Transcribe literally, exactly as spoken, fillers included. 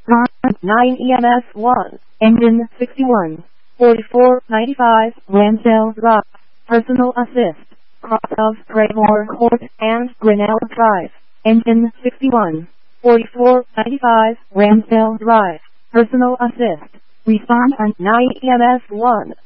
nine E M S one, engine sixty-one, forty-four ninety-five, Lansdale Drive, personal assist, cross of Craigmore Court and Grinnell Drive, engine sixty-one, forty-four ninety-five, Ramsdale Drive, personal assist, respond on nine E M S one.